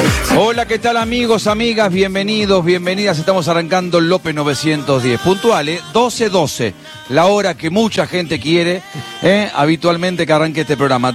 Hola, ¿qué tal amigos, amigas? Bienvenidos, bienvenidas. Estamos arrancando López 910. Puntuales, 12:12. La hora que mucha gente quiere, habitualmente que arranque este programa.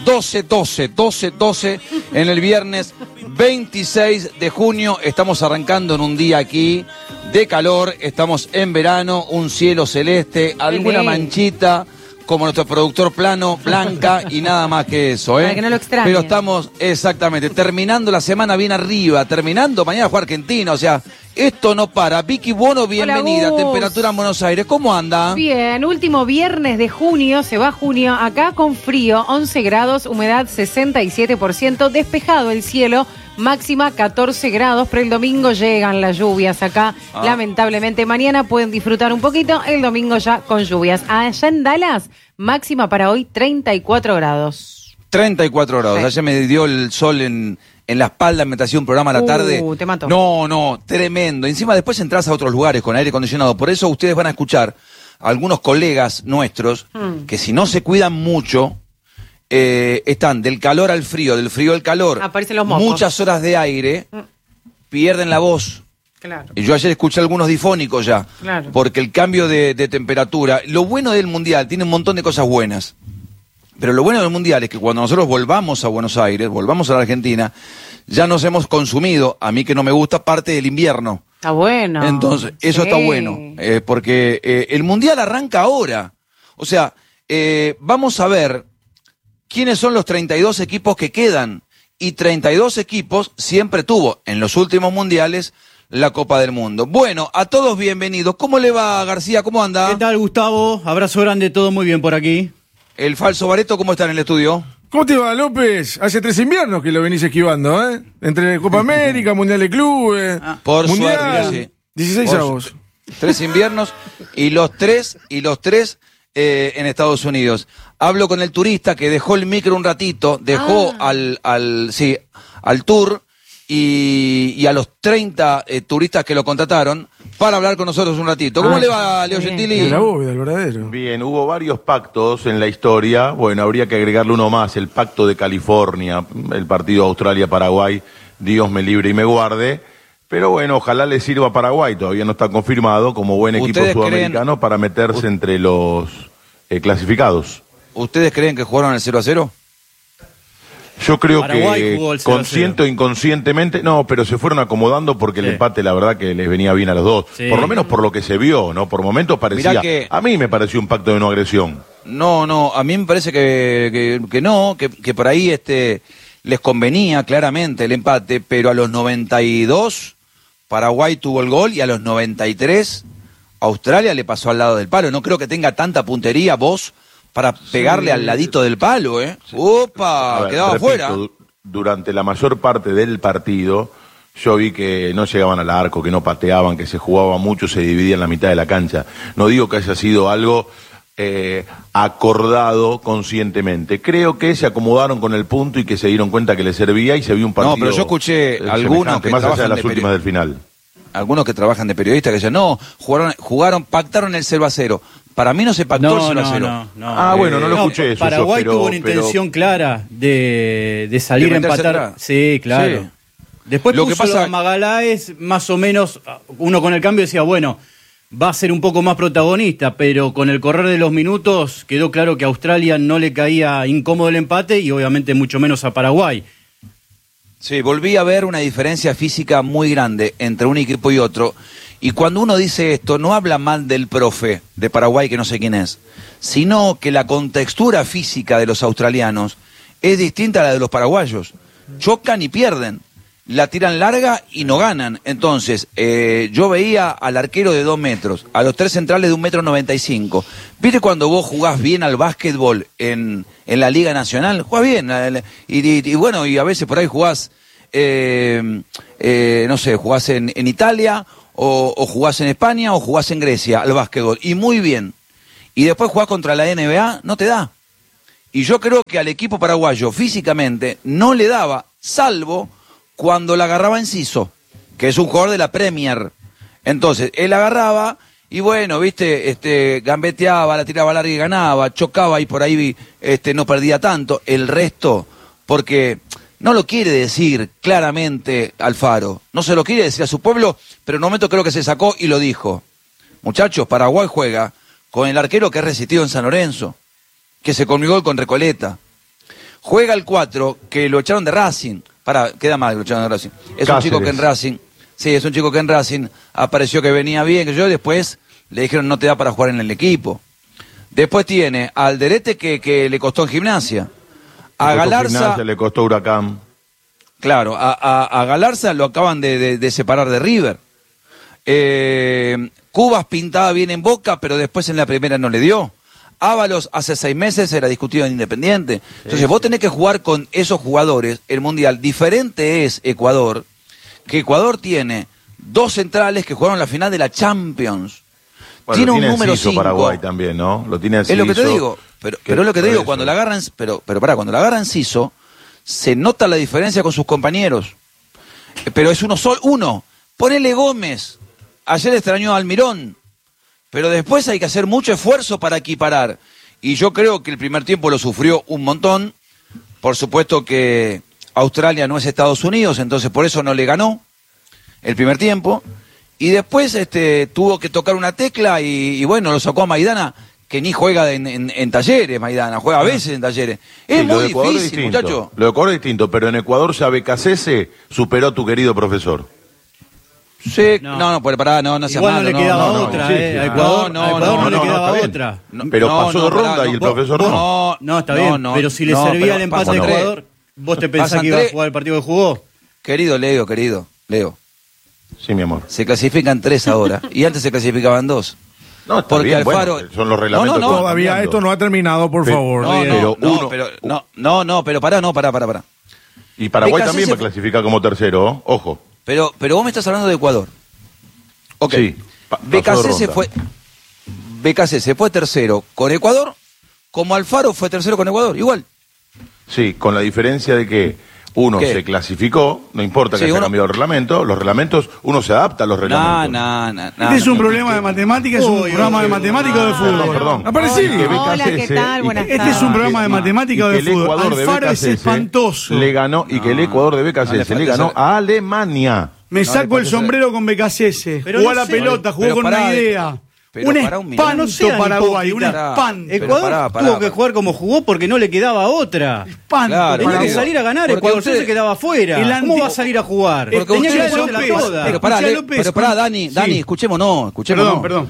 12:12 en el viernes 26 de junio. Estamos arrancando en un día aquí de calor. Estamos en verano, un cielo celeste, alguna manchita como nuestro productor plano, blanca y nada más que eso, Para que no lo extrañen. Pero estamos, exactamente, terminando la semana bien arriba, terminando, mañana juega Argentina, o sea, esto no para. Vicky Buono, bienvenida. Hola, Temperatura en Buenos Aires, ¿cómo anda? Bien, último viernes de junio, se va junio, acá con frío, 11 grados, humedad 67%, despejado el cielo, máxima 14 grados, pero el domingo llegan las lluvias acá, lamentablemente. Mañana pueden disfrutar un poquito, el domingo ya con lluvias. Allá en Dallas, máxima para hoy 34 grados. 34 grados, Sí. ayer me dio el sol en la espalda, me hacía un programa a la tarde. Te mató. No, tremendo. Encima después entras a otros lugares con aire acondicionado, por eso ustedes van a escuchar a algunos colegas nuestros que si no se cuidan mucho, están del calor al frío, del frío al calor, Aparecen los mocos. muchas horas de aire, pierden la voz. Claro. Y yo ayer escuché algunos difónicos ya, Claro. porque el cambio de temperatura, lo bueno del Mundial, tiene un montón de cosas buenas, pero lo bueno del Mundial es que cuando nosotros volvamos a Buenos Aires, volvamos a la Argentina, ya nos hemos consumido, a mí que no me gusta, parte del invierno. Está bueno. Entonces, eso Sí. está bueno, porque el Mundial arranca ahora. O sea, vamos a ver quiénes son los 32 equipos que quedan. Y 32 equipos siempre tuvo, en los últimos mundiales, la Copa del Mundo. Bueno, a todos bienvenidos. ¿Cómo le va, García? ¿Cómo anda? ¿Qué tal, Gustavo? Abrazo grande, todo muy bien por aquí. El falso Bareto, ¿cómo está en el estudio? ¿Cómo te va, López? Hace 3 inviernos que lo venís esquivando, ¿eh? Entre Copa América, Mundial de Clubes, Por Mundial, suerte, sí. 16 Por avos. 3 inviernos y los tres en Estados Unidos. Hablo con el turista que dejó el micro un ratito, dejó al tour y a los 30 turistas que lo contrataron para hablar con nosotros un ratito. ¿Cómo le va, Leo bien. Gentili? De la bóveda, el verdadero. Bien, hubo varios pactos en la historia. Bueno, habría que agregarle uno más, el pacto de California, el partido Australia-Paraguay, Dios me libre y me guarde. Pero bueno, ojalá le sirva a Paraguay, todavía no está confirmado, como buen equipo ¿Ustedes sudamericano para meterse entre los clasificados. ¿Ustedes creen que jugaron el 0-0? Yo creo Paraguay que jugó el 0-0. consciente o inconscientemente, no, pero se fueron acomodando porque el Sí. empate la verdad que les venía bien a los dos. Sí. Por lo menos por lo que se vio, ¿no? Por momentos parecía, Mirá que- a mí me pareció un pacto de no agresión. No, a mí me parece que no, que por ahí les convenía claramente el empate, pero a los 92 Paraguay tuvo el gol y a los 93 Australia le pasó al lado del palo. No creo que tenga tanta puntería vos para pegarle al ladito del palo, ¿eh? A ¡Opa! ver, Quedaba repito, afuera. Durante la mayor parte del partido, yo vi que no llegaban al arco, que no pateaban, que se jugaba mucho, se dividía en la mitad de la cancha. No digo que haya sido algo acordado conscientemente. Creo que se acomodaron con el punto y que se dieron cuenta que les servía y se vio un partido. No, pero yo escuché algunos semejante, que más allá de trabajan las de últimas del final. Algunos que trabajan de periodistas que dicen, no, pactaron el 0-0. Para mí no se pactó el 0-0. Ah, bueno, no lo escuché eso. Paraguay yo, tuvo una intención clara de salir De a meterse empatar. atrás. Sí, claro. Sí. Después Lo que puso pasa- a Magaláes, más o menos, uno con el cambio decía, bueno, va a ser un poco más protagonista, pero con el correr de los minutos quedó claro que a Australia no le caía incómodo el empate y obviamente mucho menos a Paraguay. Sí, volví a ver una diferencia física muy grande entre un equipo y otro. Y cuando uno dice esto, no habla mal del profe de Paraguay, que no sé quién es, sino que la contextura física de los australianos es distinta a la de los paraguayos. Chocan y pierden. La tiran larga y no ganan. Entonces, yo veía al arquero de 2 metros, a los 3 centrales de 1,95 m. ¿Viste cuando vos jugás bien al básquetbol en la Liga Nacional? Jugás bien. Y bueno, y a veces por ahí jugás, no sé, jugás en Italia, o jugás en España, o jugás en Grecia al básquetbol. Y muy bien. Y después jugás contra la NBA, no te da. Y yo creo que al equipo paraguayo físicamente no le daba, salvo cuando la agarraba Enciso, que es un jugador de la Premier. Entonces, él agarraba y bueno, viste, gambeteaba, la tiraba larga y ganaba, chocaba y por ahí no perdía tanto. El resto, porque no lo quiere decir claramente Alfaro, no se lo quiere decir a su pueblo, pero en un momento creo que se sacó y lo dijo. Muchachos, Paraguay juega con el arquero que es resistido en San Lorenzo, que se comió gol con Recoleta. Juega el 4, que lo echaron de Racing. Queda mal que lo echaron de Racing. Es un chico que en Racing, es un chico que en Racing apareció que venía bien, que yo después le dijeron no te da para jugar en el equipo. Después tiene a Alderete que le costó en Gimnasia. A Galarza le costó Huracán. Claro, a Galarza lo acaban de separar de River. Cubas pintaba bien en Boca, pero después en la primera no le dio. Ábalos hace 6 meses era discutido en Independiente. Entonces vos tenés que jugar con esos jugadores el Mundial. Diferente es Ecuador, que Ecuador tiene 2 centrales que jugaron la final de la Champions. Bueno, tiene un número 5. Paraguay también, ¿no? Lo tiene es lo que te digo, pero es lo que te digo, cuando la agarran, cuando la agarran Ciso, se nota la diferencia con sus compañeros. Pero es uno. Ponele Gómez. Ayer extrañó a Almirón. Pero después hay que hacer mucho esfuerzo para equiparar. Y yo creo que el primer tiempo lo sufrió un montón. Por supuesto que Australia no es Estados Unidos, entonces por eso no le ganó el primer tiempo. Y después tuvo que tocar una tecla y bueno, lo sacó a Maidana, que ni juega en Talleres, Maidana, juega a veces en Talleres. Es muy difícil, muchacho. Lo de Ecuador es distinto, pero en Ecuador ya BKCS superó a tu querido profesor. Sí, no, pará, no se igual no le quedaba otra, a Ecuador no le quedaba otra. Pero pasó de ronda y el profesor no. No, está bien, pero si le servía el empate a Ecuador, ¿vos te pensás que iba a jugar el partido que jugó? Querido Leo. Sí, mi amor. Se clasifican 3 ahora, y antes se clasificaban 2. No, está porque bien, Alfaro... bueno, son los reglamentos. Todavía esto no ha terminado, por favor. Pero pará. Y Paraguay BKCS también va a clasificar como tercero, ojo. Pero vos me estás hablando de Ecuador. Ok. Sí, BKCS fue tercero con Ecuador, como Alfaro fue tercero con Ecuador, igual. Sí, con la diferencia de que uno se clasificó, no importa que haya cambiado el reglamento, los reglamentos, uno se adapta a los reglamentos. Este es un problema de matemáticas, es un programa de matemáticas o de fútbol. Perdón. Aparecí. Hola, ¿qué tal? Buenas tardes. Este es un programa de matemáticas o de fútbol. Alfaro es espantoso. Le ganó, y que el Ecuador de BKCS le ganó a Alemania. Me saco el sombrero con BKCS. Jugó a la pelota, jugó con una idea. Un espanto Paraguay, un espanto. Ecuador tuvo que jugar como jugó porque no le quedaba otra. Espanto. Claro, tenía que salir a ganar, Ecuador se quedaba afuera. ¿Cómo va a salir a jugar? Tenía que jugártela toda. Pero pará, Dani, escuchémonos. Perdón.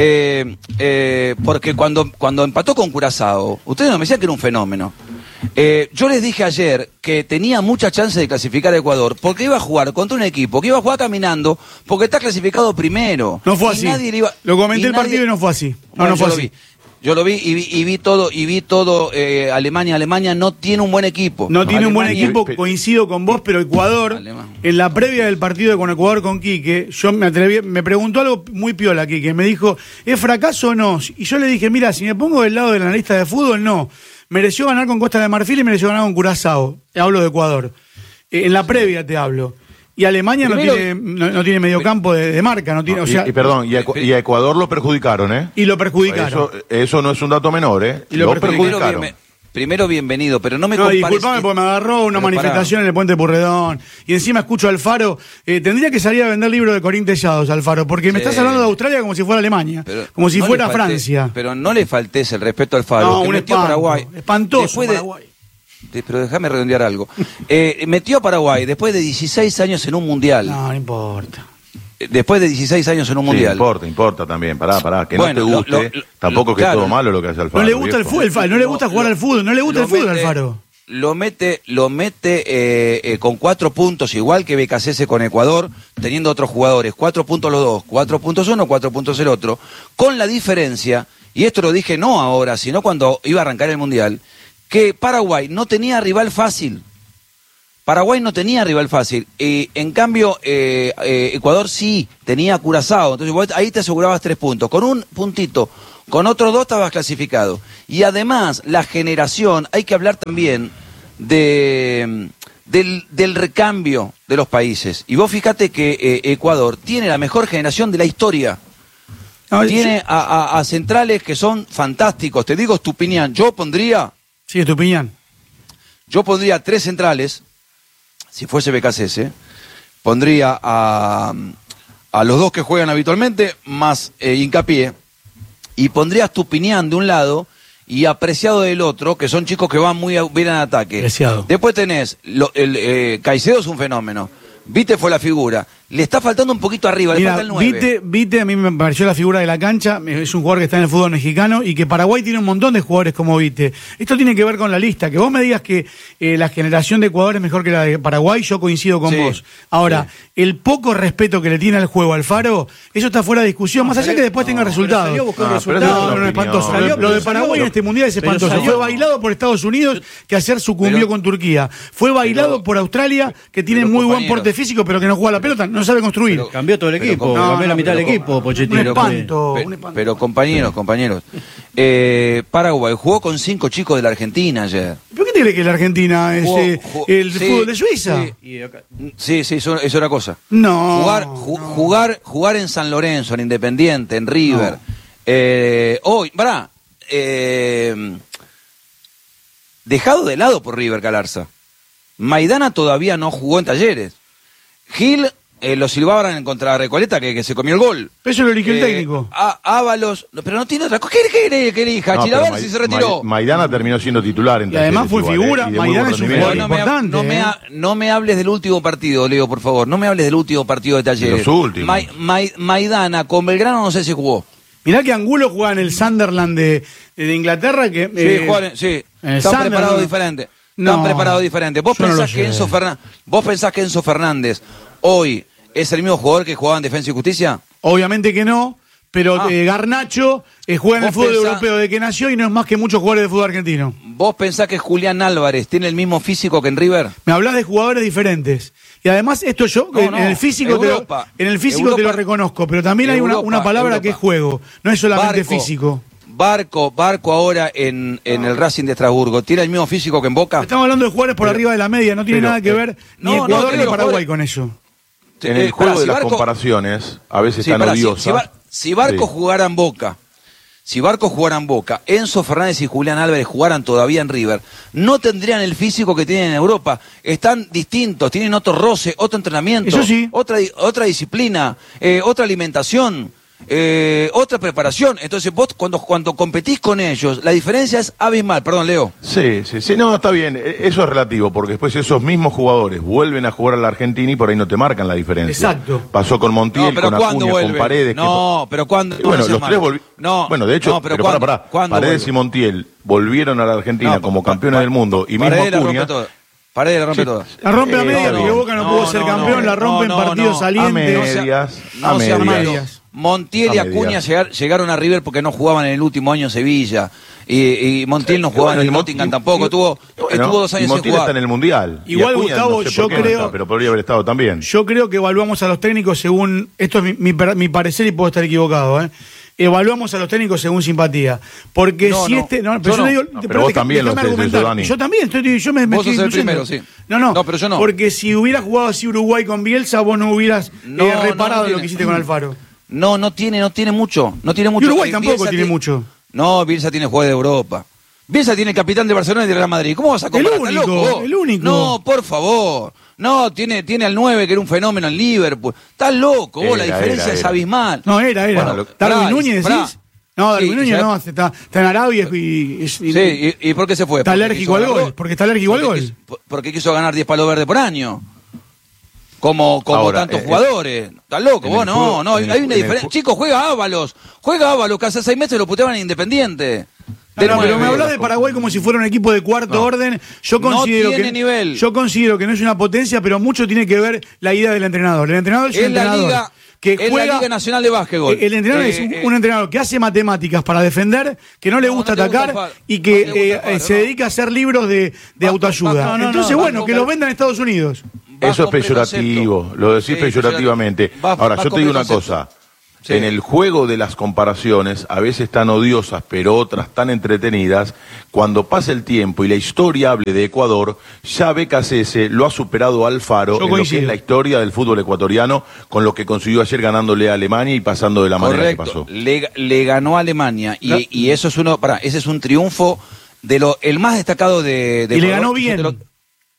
Porque cuando empató con Curazao, ustedes no me decían que era un fenómeno. Yo les dije ayer que tenía mucha chance de clasificar a Ecuador porque iba a jugar contra un equipo que iba a jugar caminando porque está clasificado primero. No fue así. Lo comenté el partido y no fue así. No fue así. Yo lo vi y vi todo. Alemania no tiene un buen equipo. No tiene un buen equipo, coincido con vos, pero Ecuador, en la previa del partido con Ecuador con Quique, yo me preguntó algo muy piola, Quique, me dijo, ¿es fracaso o no? Y yo le dije, mira, si me pongo del lado del analista de fútbol, no. Mereció ganar con Costa de Marfil y mereció ganar con Curazao. Te hablo de Ecuador. En la previa te hablo. Y Alemania no tiene mediocampo de marca. No tiene, y a Ecuador lo perjudicaron, ¿eh? Y lo perjudicaron. Eso no es un dato menor, ¿eh? Y lo perjudicaron. Primero, bienvenido, pero no me compares. Disculpame porque me agarró una manifestación en el Puente Purredón. Y encima escucho a Alfaro. Tendría que salir a vender libros de Corín Tellados, Alfaro, porque me estás hablando de Australia como si fuera Alemania. Como si fuera Francia. Pero no le faltes el respeto al Alfaro. No, que un metió a Paraguay. Espantoso Paraguay. Pero déjame redondear algo. Metió a Paraguay después de 16 años en un mundial. No importa. Después de 16 años en un mundial. Importa también, pará, que no te guste, tampoco que es todo malo lo que hace Alfaro. No le gusta el fútbol, no le gusta jugar al fútbol, no le gusta el fútbol, Alfaro. Lo mete con 4 puntos, igual que BKCS con Ecuador, teniendo otros jugadores, 4 puntos los dos, 4 puntos uno, 4 puntos el otro, con la diferencia, y esto lo dije no ahora, sino cuando iba a arrancar el mundial, que Paraguay no tenía rival fácil. En cambio, Ecuador sí tenía Curazao. Entonces vos ahí te asegurabas 3 puntos. Con un puntito, con otros 2 estabas clasificado. Y además, la generación, hay que hablar también del recambio de los países. Y vos fíjate que Ecuador tiene la mejor generación de la historia. Tiene a centrales que son fantásticos. Te digo, Estupiñán, yo pondría 3 centrales si fuese BKCS, pondría a los dos que juegan habitualmente, más Hincapié, y pondría a Estupiñán de un lado y a Preciado del otro, que son chicos que van muy bien en ataque. Preciado. Después tenés, Caicedo es un fenómeno, Vite fue la figura, le está faltando un poquito arriba, le Mira, falta el 9. Vite a mí me pareció la figura de la cancha, es un jugador que está en el fútbol mexicano y que Paraguay tiene un montón de jugadores como Vite. Esto tiene que ver con la lista, que vos me digas que la generación de Ecuador es mejor que la de Paraguay, yo coincido con vos. Ahora, el poco respeto que le tiene al juego Alfaro, eso está fuera de discusión, más allá que después tenga resultados. No, espantoso. Lo de Paraguay en este mundial es espantoso. Fue bailado por Estados Unidos, que ayer sucumbió con Turquía. Fue bailado por Australia, que tiene muy buen porte físico, pero que no juega la pelota, no sabe construir. Cambió todo el equipo, cambió la mitad del equipo, Pochettino. Un espanto. Pero compañeros, Paraguay jugó con 5 chicos de la Argentina ayer. ¿Por qué te crees que la Argentina es el sí, fútbol de Suiza? Sí, eso era cosa. No. Jugar en San Lorenzo, en Independiente, en River. Dejado de lado por River Galarza. Maidana todavía no jugó en Talleres. Gil lo silbaban contra la Recoleta que se comió el gol. Eso lo eligió el técnico. Ábalos, pero no tiene otra cosa. ¿Qué elija? No, Chilaver si se retiró. Maidana terminó siendo titular en Y además fue Talleres figura. y de muy Maidana buen es un rendimiento. jugador importante. No me hables del último partido, Leo, por favor. No me hables del último partido de Talleres. Los últimos. Maidana con Belgrano no sé si jugó. Mirá que Angulo juega en el Sunderland de Inglaterra. Que, Están preparados diferentes. Están preparados diferentes. ¿Vos pensás que Enzo Fernández hoy es el mismo jugador que jugaba en Defensa y Justicia? Obviamente que no, pero Garnacho juega en el fútbol europeo de que nació y no es más que muchos jugadores de fútbol argentino. ¿Vos pensás que Julián Álvarez tiene el mismo físico que en River? Me hablás de jugadores diferentes. Y además esto en el físico, te lo reconozco, pero también hay una palabra que es juego, no es solamente físico. Barco ahora en el Racing de Estrasburgo, ¿tiene el mismo físico que en Boca? Estamos hablando de jugadores por arriba de la media, no tiene nada que ver ni Ecuador ni Paraguay con eso. En el juego de las comparaciones, a veces tan odiosas. Si Barco jugara en Boca, Enzo Fernández y Julián Álvarez jugaran todavía en River, no tendrían el físico que tienen en Europa. Están distintos, tienen otro roce, otro entrenamiento, eso sí. otra disciplina, otra alimentación. Otra preparación. Entonces vos cuando competís con ellos, la diferencia es abismal. Perdón, Leo. Sí, no, está bien. Eso es relativo, porque después esos mismos jugadores vuelven a jugar a la Argentina y por ahí no te marcan la diferencia. Exacto. Pasó con Montiel, con Acuña, con Paredes. Pero cuando... Bueno, los tres volvieron. Bueno, de hecho, Paredes y Montiel volvieron a la Argentina como campeones del mundo y mismo Acuña... Paredes la rompe toda. La rompe a media porque Boca no pudo ser campeón, la rompe en partidos salientes. A medias. Montiel y Acuña llegaron a River porque no jugaban en el último año en Sevilla. Y Montiel no jugaba en el Nottingham tampoco. Estuvo 2 años sin Montiel jugar. está en el Mundial. Igual, Gustavo, yo creo... pero podría haber estado también. Yo creo que evaluamos a los técnicos según... Esto es mi parecer y puedo estar equivocado, Evaluamos a los técnicos según simpatía. Porque pero vos también lo haces eso, Dani. Yo también, vos sos el primero, sí. No, pero yo no. Porque si hubieras jugado así Uruguay con Bielsa, vos no hubieras reparado lo que hiciste con Alfaro. No tiene mucho. Y Uruguay tampoco tiene mucho. No, Bielsa tiene jugadores de Europa. Bielsa tiene el capitán de Barcelona y de Real Madrid. ¿Cómo vas a comparar? El único. No, por favor. No, tiene al 9 que era un fenómeno en Liverpool. Estás loco, vos, la diferencia es abismal. No, era. Bueno, ¿Darwin Núñez decís? No, Darwin Núñez no, está en Arabia ¿y por qué se fue? Está alérgico al gol. Porque está alérgico al gol. Porque quiso ganar 10 palos verdes por año. Como ahora, tantos jugadores. Estás loco, vos no. Hay una diferencia. Chicos, juega Ábalos, que hace 6 meses lo puteaban en Independiente. Pero me hablas de Paraguay como si fuera un equipo de cuarto orden. Yo considero que no es una potencia, pero mucho tiene que ver la idea del entrenador. El entrenador es un entrenador que juega la Liga Nacional de Básquetbol. El entrenador es un entrenador que hace matemáticas para defender, que no le gusta atacar y que se dedica a hacer libros de autoayuda. Entonces, que los vendan en Estados Unidos. Eso es peyorativo, lo decís peyorativamente. Ahora, yo te digo una cosa. Sí. En el juego de las comparaciones, a veces tan odiosas, pero otras tan entretenidas, cuando pasa el tiempo y la historia hable de Ecuador, ya BKCS lo ha superado a Alfaro en lo que es la historia del fútbol ecuatoriano, con lo que consiguió ayer ganándole a Alemania y pasando de la manera que pasó. Le ganó a Alemania y eso es ese es un triunfo el más destacado de y le ganó bien.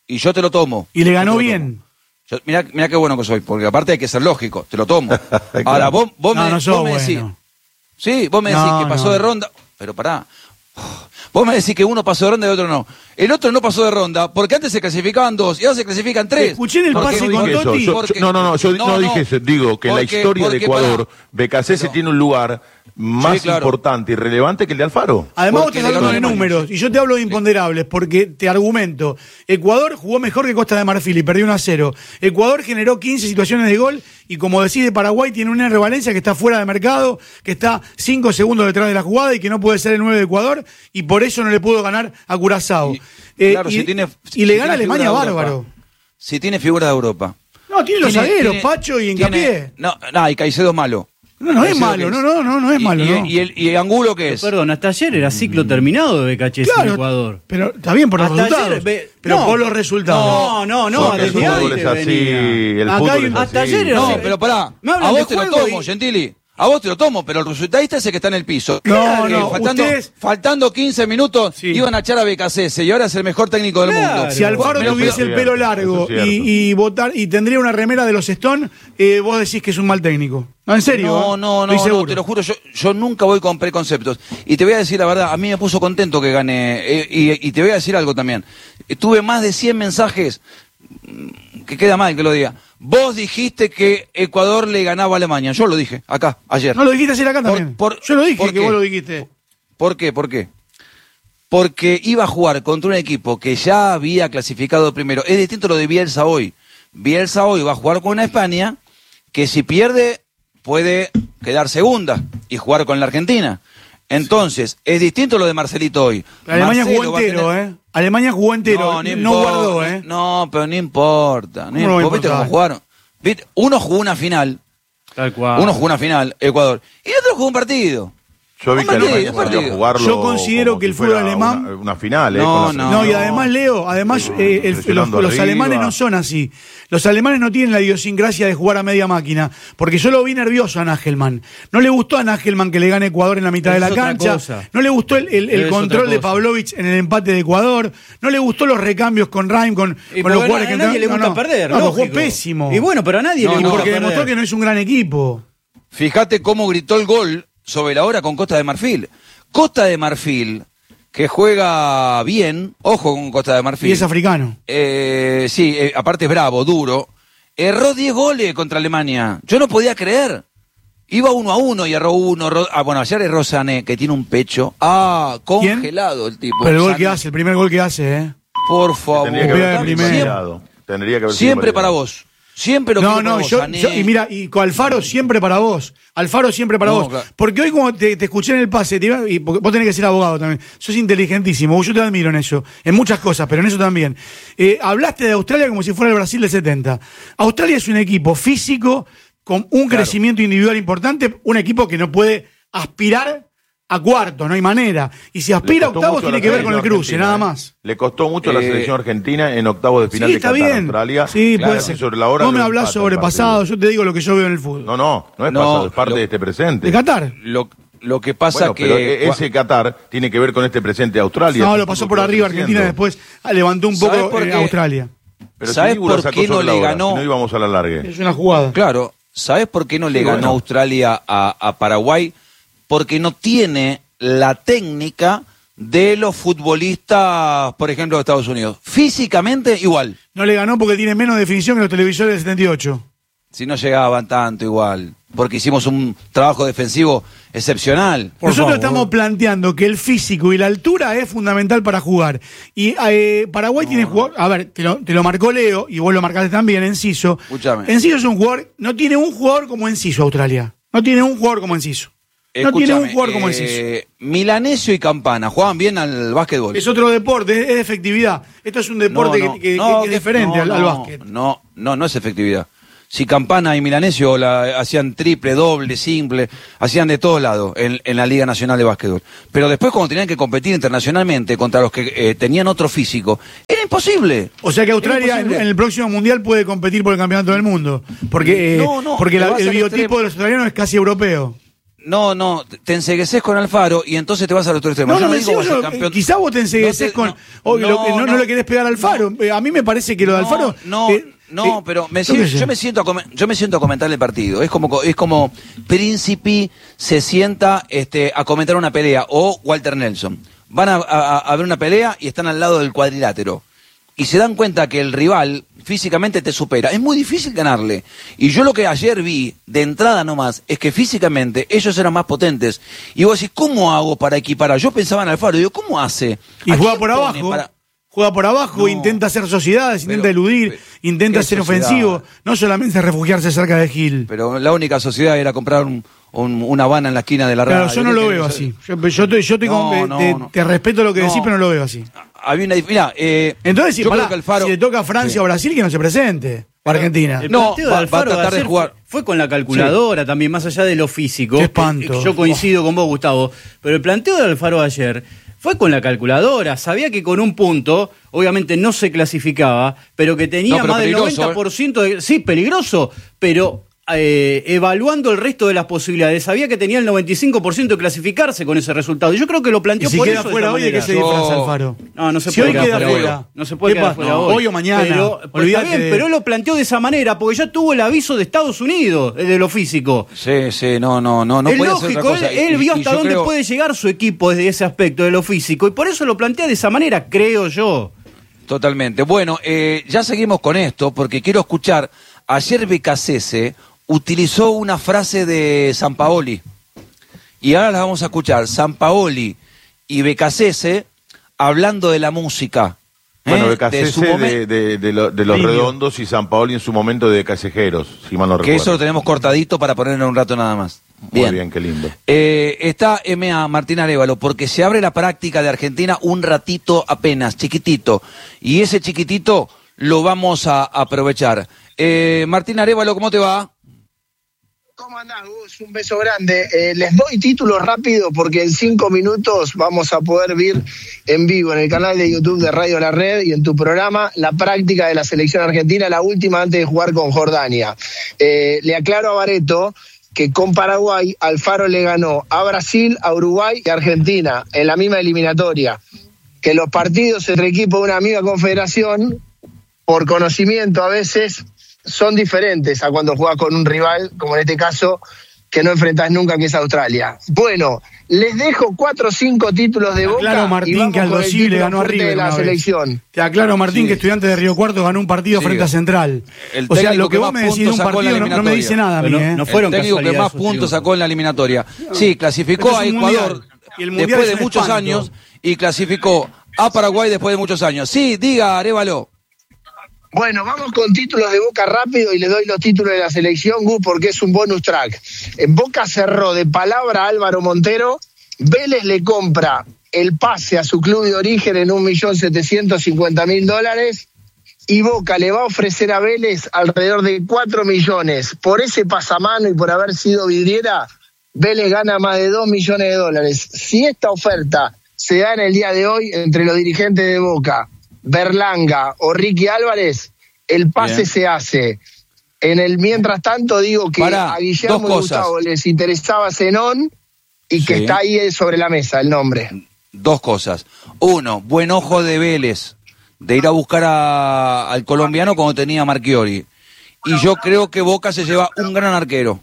y yo te lo tomo. Y le ganó Yo te lo bien. tomo. Mirá qué bueno que soy, porque aparte hay que ser lógico, te lo tomo. Claro. Ahora, vos No sos me decís, bueno. sí, vos me decís No, que pasó no. de ronda, pero pará. Vos me decís que uno pasó de ronda y el otro no. El otro no pasó de ronda porque antes se clasificaban 2 y ahora se clasifican 3. Escuché en el Porque- pase Yo con dije eso. Totti. Yo porque- no, yo no dije eso. Digo que en la porque- historia de porque, Ecuador, pará. Becasese Pero- tiene un lugar más Sí, claro. importante y relevante que el de Alfaro. Además vos Porque estás le hablando de ganó Alemania. números y yo te hablo de imponderables porque te argumento. Ecuador jugó mejor que Costa de Marfil y perdió 1-0. Ecuador generó 15 situaciones de gol y como decís de Paraguay tiene una Valencia que está fuera de mercado, que está 5 segundos detrás de la jugada y que no puede ser el 9 de Ecuador y por eso no le pudo ganar a Curazao. Claro, y, si tiene- y le si gana a tiene Alemania figura de bárbaro. Europa. Si tiene figura de Europa. No, tiene los zagueros, Pacho y Hincapié. No, y Caicedo es malo. No es Caicedo malo, que es- no es malo. no. ¿Y Angulo qué es? Perdón, hasta ayer era ciclo terminado de Becachese en Ecuador. Pero está bien por los Hasta resultados. ayer, pero no. por los resultados. No, Porque el desde fútbol antes es así, venía. el Acá fútbol hay es un- hasta así. ayer era- No, pero pará. Me hablan A de vos te lo juego tomo, y- Gentili. A vos te lo tomo, pero el resultadista es el que está en el piso. No, Faltando 15 minutos, Sí. iban a echar a Becasese y ahora es el mejor técnico del Claro. mundo. Si Alfaro Pero tuviese eso el es pelo cierto, largo eso es cierto. y votar y tendría una remera de los Stone, vos decís que es un mal técnico. No, en serio. No, Estoy seguro. te lo juro, yo nunca voy con preconceptos. Y te voy a decir la verdad, a mí me puso contento que gane. Y te voy a decir algo también. Tuve más de 100 mensajes, que queda mal que lo diga. Vos dijiste que Ecuador le ganaba a Alemania. Yo lo dije, acá, ayer. No lo dijiste ayer acá también. Yo lo dije ¿por que qué? vos lo dijiste. ¿Por qué? Porque iba a jugar contra un equipo que ya había clasificado primero. Es distinto lo de Bielsa hoy. Bielsa hoy va a jugar con una España que si pierde puede quedar segunda y jugar con la Argentina. Entonces, es distinto lo de Marcelito hoy. Alemania Marcelo jugó va a entero, tener- Alemania jugó entero. No, importa, guardó, No, pero no importa. ¿Cómo no va a ¿Viste importar? cómo jugaron? ¿Viste? Uno jugó una final, Tal cual. uno jugó una final, Ecuador, y el otro jugó un partido. Yo vi Un que Alemania partido. podía jugarlo Yo considero como que el si fútbol fuera alemán- una final, No, con la no. No, y selección. además, Leo, presionando los arriba. alemanes no son así. Los alemanes no tienen la idiosincrasia de jugar a media máquina. Porque yo lo vi nervioso a Nagelman. No le gustó a Nagelman que le gane Ecuador en la mitad de Es la otra cancha. cosa. No le gustó el Es control otra de cosa. Pavlovich en el empate de Ecuador. No le gustó los recambios con Reim, con Y los porque jugadores que a nadie le entraron. gusta perder, No, pero jugó lógico. pésimo. Y bueno, pero a nadie No, le Y gusta porque perder. demostró que no es un gran equipo. Fíjate cómo gritó el gol sobre la hora con Costa de Marfil. Costa de Marfil, que juega bien, ojo con Costa de Marfil. Y es africano. Sí, aparte es bravo, duro. Erró 10 goles contra Alemania. Yo no podía creer. Iba 1-1 y erró uno. Bueno, ayer erró Sané, que tiene un pecho. Congelado el tipo. Pero el gol Sané, que hace, el primer gol que hace, Por favor. Tendría que Copia de haber sido primera. invalidado. Tendría que haber sido Siempre para invalidado. vos. Siempre lo quiero para vos, Sané. y mira, y con Alfaro siempre para vos. Alfaro siempre para No, vos. claro. Porque hoy como te escuché en el pase, y porque vos tenés que ser abogado también. Sos inteligentísimo, yo te admiro en eso. En muchas cosas, pero en eso también. Hablaste de Australia como si fuera el Brasil del 70. Australia es un equipo físico con un crecimiento individual importante, un equipo que no puede aspirar a cuarto, no hay manera. Y si Le aspira a costó octavos mucho a tiene la que ver con el selección cruce, argentina, nada ¿eh? más. Le costó mucho a la selección argentina en octavos de final Sí, de está Qatar, bien. Australia. Sí, Claro, puede ser. sobre la hora No me lo hablás empata sobre el pasado, partido. yo te digo lo que yo veo en el fútbol. No es No, pasado, es parte lo- de este presente. ¿De Qatar? Lo que pasa Bueno, pero que... ese Qatar tiene que ver con este presente de Australia. No, Es lo un pasó fútbol por que va arriba creciendo. Argentina, después levantó un ¿Sabes poco por qué? Australia. Pero ¿Sabes Silvura por sacó qué no sobre la le hora, ganó? si no íbamos a la largue. Es una jugada. Claro, ¿sabes por qué no le Sí, ganó bueno. Australia a Paraguay? Porque no tiene la técnica de los futbolistas, por ejemplo, de Estados Unidos. Físicamente, igual. No le ganó porque tiene menos definición que los televisores del 78. Si no llegaban tanto, igual. Porque hicimos un trabajo defensivo excepcional. Nosotros estamos planteando que el físico y la altura es fundamental para jugar. Y Paraguay tiene jugador. A ver, te lo marcó Leo, y vos lo marcaste también, Enciso. Escúchame. Enciso es un jugador. No tiene un jugador como Enciso, Australia. No tiene un jugador como Enciso. No tiene un Escúchame, jugador como Enciso. Milanesio y Campana jugaban bien al básquetbol. Es otro deporte, es de efectividad. Esto es un deporte que es diferente al básquet. No es efectividad. Si Campana y Milanesio hacían triple, doble, simple, hacían de todos lados en la Liga Nacional de Básquetbol. Pero después cuando tenían que competir internacionalmente contra los que tenían otro físico, era imposible. O sea que Australia en el próximo mundial puede competir por el campeonato del mundo. Porque, No, porque pero va a el ser biotipo extremo. de los australianos es casi europeo. No, te encegueces con Alfaro y entonces te vas al otro extremo. Quizás vos te encegueces no le querés pegar al Alfaro. A mí me parece que lo de Alfaro... pero yo me siento a comentar el partido. Es como Príncipe se sienta a comentar una pelea, o Walter Nelson. Van a ver una pelea y están al lado del cuadrilátero. Y se dan cuenta que el rival físicamente te supera. Es muy difícil ganarle. Y yo lo que ayer vi, de entrada nomás, es que físicamente ellos eran más potentes. Y vos decís, ¿cómo hago para equiparar? Yo pensaba en Alfaro, digo, ¿cómo hace? Y juega por abajo. Juega por abajo, intenta hacer sociedades, intenta eludir, intenta ser ofensivo. No solamente refugiarse cerca de Gil. Pero la única sociedad era comprar una Habana en la esquina de la radio. Claro, yo no lo veo así. Te respeto lo que decís, pero no lo veo así. Entonces, si le toca a Francia o Brasil, que no se presente. O Argentina. El planteo de Alfaro va a tratar de jugar. Fue con la calculadora también, más allá de lo físico. Qué espanto. Yo coincido con vos, Gustavo. Pero el planteo de Alfaro ayer fue con la calculadora. Sabía que con un punto, obviamente no se clasificaba, pero que tenía más del 90% de... Sí, peligroso, pero... evaluando el resto de las posibilidades, sabía que tenía el 95% de clasificarse con ese resultado. Y yo creo que lo planteó por eso. Si queda fuera hoy, ¿de qué se disfraza Alfaro? No se puede quedar fuera. No se puede quedar fuera hoy. Hoy o mañana. Pero él lo planteó de esa manera, porque ya tuvo el aviso de Estados Unidos de lo físico. Sí, no es puede lógico, ser otra cosa. Él vio hasta dónde puede llegar su equipo desde ese aspecto de lo físico, y por eso lo plantea de esa manera, creo yo. Totalmente. Bueno, ya seguimos con esto, porque quiero escuchar. Ayer Becasese utilizó una frase de Sampaoli y ahora la vamos a escuchar. Sampaoli y Becasese hablando de la música. Bueno, Becasese de los Redondos y Sampaoli en su momento de Callejeros, si mal no recuerdo. Que eso lo tenemos cortadito para ponerlo un rato nada más. Muy bien, qué lindo. Está MA Martín Arévalo, porque se abre la práctica de Argentina un ratito apenas, chiquitito. Y ese chiquitito lo vamos a aprovechar. Martín Arévalo, ¿cómo te va? ¿Cómo andás, Gus? Un beso grande. Les doy títulos rápido porque en 5 minutos vamos a poder ver en vivo en el canal de YouTube de Radio La Red y en tu programa la práctica de la selección argentina, la última antes de jugar con Jordania. Le aclaro a Barreto que con Paraguay Alfaro le ganó a Brasil, a Uruguay y a Argentina en la misma eliminatoria. Que los partidos entre equipos de una misma confederación, por conocimiento a veces, son diferentes a cuando jugás con un rival, como en este caso, que no enfrentás nunca, que es Australia. Bueno, les dejo 4 o 5 títulos de Boca. Claro, Martín, que Aldo Civi le ganó a River de la selección. Te aclaro, Martín, que Estudiantes de Río Cuarto ganó un partido frente a Central. O sea, lo que vos me decís de un partido no me dice nada a mí. No fueron el técnico que más puntos sacó en la eliminatoria. Sí, clasificó a Ecuador después de muchos años y clasificó a Paraguay después de muchos años. Sí, diga, Arévalo. Bueno, vamos con títulos de Boca rápido y le doy los títulos de la selección, Gus, porque es un bonus track. En Boca cerró de palabra a Álvaro Montero, Vélez le compra el pase a su club de origen en $1.750.000 y Boca le va a ofrecer a Vélez alrededor de 4 millones. Por ese pasamano y por haber sido vidriera, Vélez gana más de $2 millones. Si esta oferta se da en el día de hoy entre los dirigentes de Boca, Berlanga o Ricky Álvarez, el pase se hace. Mientras tanto digo que a Guillermo y Gustavo les interesaba Zenón y que está ahí sobre la mesa el nombre. 2 cosas. 1, buen ojo de Vélez de ir a buscar al colombiano cuando tenía a Marchiori. Y yo creo que Boca se lleva un gran arquero.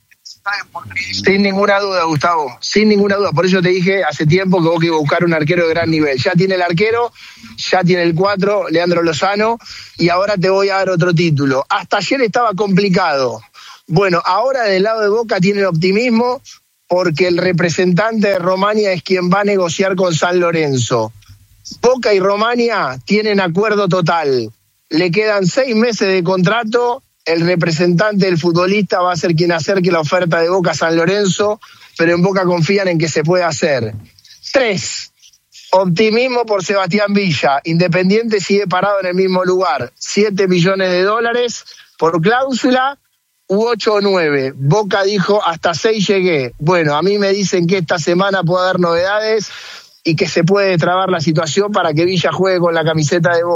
Sin ninguna duda, Gustavo, sin ninguna duda. Por eso te dije hace tiempo que Boca iba a buscar un arquero de gran nivel. Ya tiene el arquero, ya tiene el 4, Leandro Lozano, y ahora te voy a dar otro título. Hasta ayer estaba complicado. Bueno, ahora del lado de Boca tienen optimismo porque el representante de Romania es quien va a negociar con San Lorenzo. Boca y Romania tienen acuerdo total. Le quedan 6 meses de contrato. El representante del futbolista va a ser quien acerque la oferta de Boca a San Lorenzo, pero en Boca confían en que se puede hacer. 3, optimismo por Sebastián Villa. Independiente sigue parado en el mismo lugar. $7 millones por cláusula, u 8 o 9. Boca dijo, hasta 6 llegué. Bueno, a mí me dicen que esta semana puede haber novedades y que se puede trabar la situación para que Villa juegue con la camiseta de Boca.